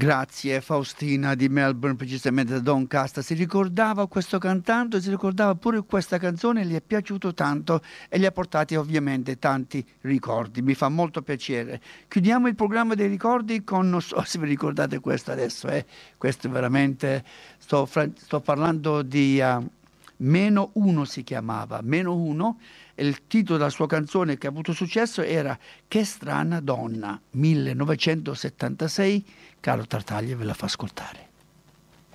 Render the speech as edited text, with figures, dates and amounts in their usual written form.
Grazie Faustina di Melbourne, precisamente da Doncaster. Si ricordava questo cantante, si ricordava pure questa canzone, gli è piaciuto tanto e gli ha portati ovviamente tanti ricordi. Mi fa molto piacere. Chiudiamo il programma dei ricordi con, non so se vi ricordate questo adesso, questo è veramente, sto parlando di Meno Uno si chiamava, Meno Uno, e il titolo della sua canzone che ha avuto successo era Che strana donna, 1976. Carlo Tartaglia ve la fa ascoltare.